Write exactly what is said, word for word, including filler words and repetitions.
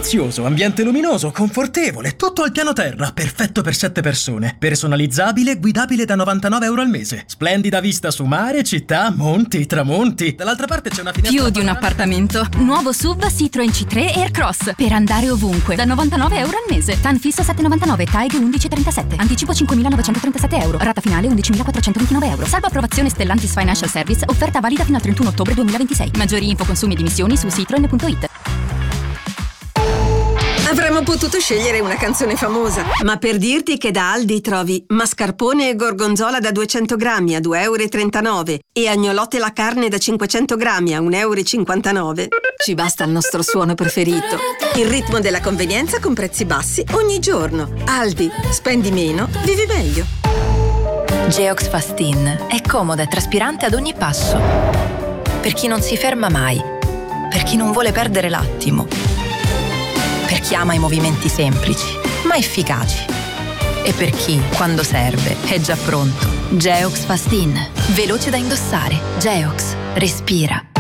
spazioso, ambiente luminoso, confortevole, tutto al piano terra, perfetto per sette persone. Personalizzabile, guidabile da novantanove euro al mese. Splendida vista su mare, città, monti, tramonti. Dall'altra parte c'è una finestra. Più di un appartamento. Nuovo S U V Citroen C tre Aircross per andare ovunque. Da novantanove euro al mese. T A N fisso sette virgola novantanove, T A E G undici virgola trentasette. Anticipo cinquemilanovecentotrentasette euro. Rata finale undicimilaquattrocentoventinove euro. Salvo approvazione Stellantis Financial Service. Offerta valida fino al trentuno ottobre duemilaventisei. Maggiori info, consumi e dimissioni su citroen punto it. Avremmo potuto scegliere una canzone famosa, ma per dirti che da Aldi trovi mascarpone e gorgonzola da duecento grammi a due e trentanove euro e agnolotte la carne da cinquecento grammi a un e cinquantanove euro, ci basta il nostro suono preferito. Il ritmo della convenienza con prezzi bassi ogni giorno. Aldi, spendi meno, vivi meglio. Geox Fastin è comoda e traspirante ad ogni passo. Per chi non si ferma mai, per chi non vuole perdere l'attimo, per chi ama i movimenti semplici, ma efficaci. E per chi, quando serve, è già pronto. Geox Fastin. Veloce da indossare. Geox. Respira.